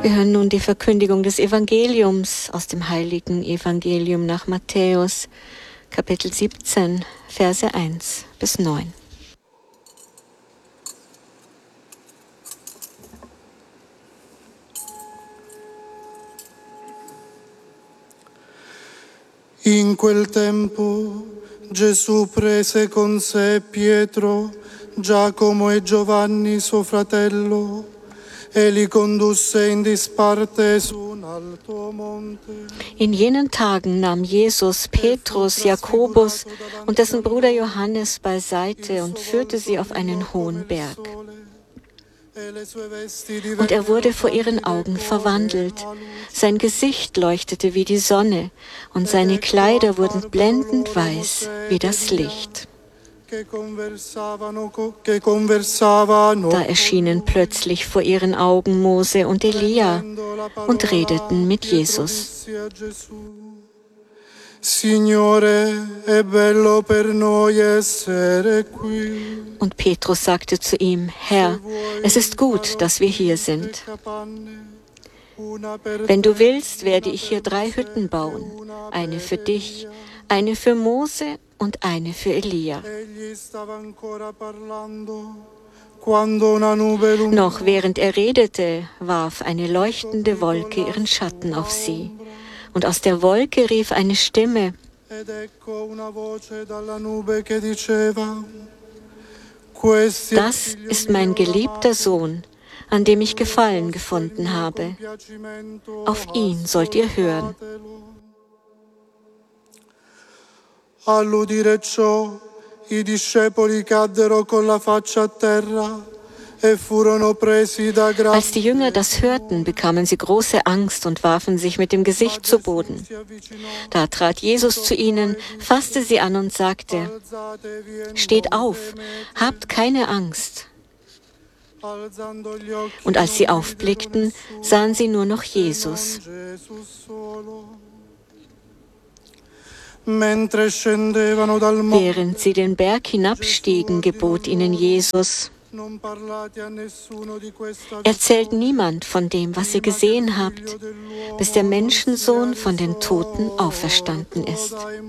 Wir hören nun die Verkündigung des Evangeliums aus dem heiligen Evangelium nach Matthäus, Kapitel 17, Verse 1 bis 9. In quel tempo Gesù prese con sé Pietro, Giacomo e Giovanni suo fratello e li condusse in disparte su un alto monte. In jenen Tagen nahm Jesus Petrus, Jakobus und dessen Bruder Johannes beiseite und führte sie auf einen hohen Berg. Und er wurde vor ihren Augen verwandelt. Sein Gesicht leuchtete wie die Sonne und seine Kleider wurden blendend weiß wie das Licht. Da erschienen plötzlich vor ihren Augen Mose und Elia und redeten mit Jesus. Signore, è bello per noi essere qui. Und Petrus sagte zu ihm: Herr, es ist gut, dass wir hier sind. Wenn du willst, werde ich hier 3 Hütten bauen, eine für dich, eine für Mose und eine für Elia. Noch während er redete, warf eine leuchtende Wolke ihren Schatten auf sie. Und aus der Wolke rief eine Stimme: Das ist mein geliebter Sohn, an dem ich Gefallen gefunden habe. Auf ihn sollt ihr hören. All'udire ciò, i discepoli caddero con la faccia a terra. Als die Jünger das hörten, bekamen sie große Angst und warfen sich mit dem Gesicht zu Boden. Da trat Jesus zu ihnen, fasste sie an und sagte: Steht auf, habt keine Angst. Und als sie aufblickten, sahen sie nur noch Jesus. Während sie den Berg hinabstiegen, gebot ihnen Jesus: Erzählt niemand von dem, was ihr gesehen habt, bis der Menschensohn von den Toten auferstanden ist.